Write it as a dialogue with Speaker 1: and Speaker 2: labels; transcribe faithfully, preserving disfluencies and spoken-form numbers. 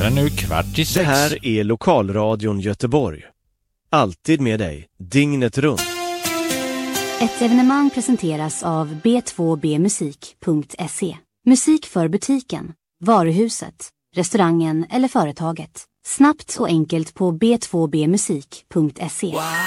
Speaker 1: är nu kvart i sex.
Speaker 2: Det här är Lokalradion Göteborg. Alltid med dig, dygnet runt.
Speaker 3: Ett evenemang presenteras av b två b musik punkt se. Musik för butiken, varuhuset, restaurangen eller företaget. Snabbt och enkelt på b två b musik punkt se.